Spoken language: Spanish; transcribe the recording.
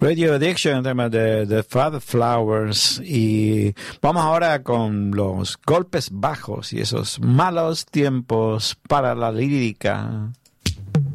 Radio Addiction, tema de The Fat Flowers. Y vamos ahora con los golpes bajos y esos malos tiempos para la lírica.